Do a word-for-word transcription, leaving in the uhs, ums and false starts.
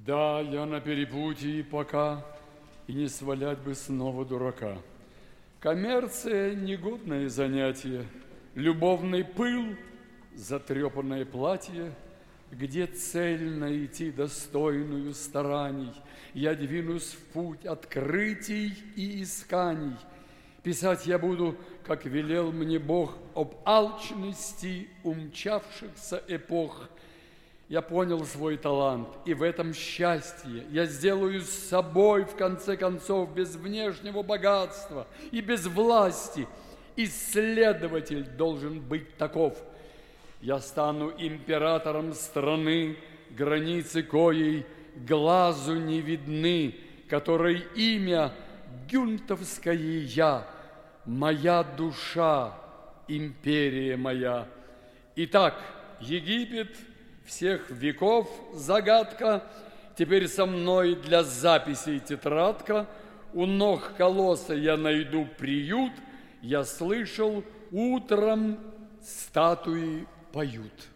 Да, я на перепутье пока, и не свалять бы снова дурака. Коммерция — негодное занятие, любовный пыл, затрепанное платье. Где цель найти достойную стараний? Я двинусь в путь открытий и исканий. Писать я буду, как велел мне Бог, об алчности умчавшихся эпох. Я понял свой талант, и в этом счастье. Я сделаю с собой, в конце концов, без внешнего богатства и без власти. Исследователь должен быть таков. Я стану императором страны, границы коей глазу не видны, которой имя гюнтовское я, моя душа, империя моя. Итак, Египет всех веков загадка, теперь со мной для записей тетрадка. У ног колосса я найду приют, я слышал, утром статуи поют.